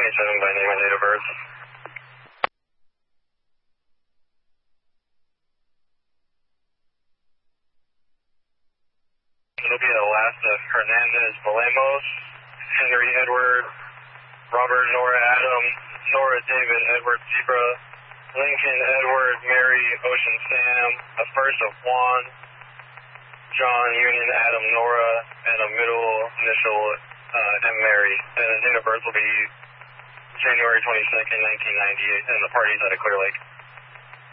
by name and date of birth. It'll be the last of Hernandez Balemos, Henry Edward, Robert Nora Adam, Nora David Edward Zebra, Lincoln Edward Mary Ocean Sam, a first of Juan, John Union Adam Nora, and a middle initial M Mary. And his date of birth will be January 22nd, 1998, and the party's at a Clear Lake.